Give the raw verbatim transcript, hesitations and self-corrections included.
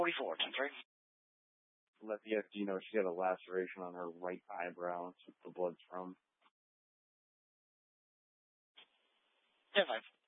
forty-four, ten three. Let the F G know she had a laceration on her right eyebrow. That's what the blood's from. ten five.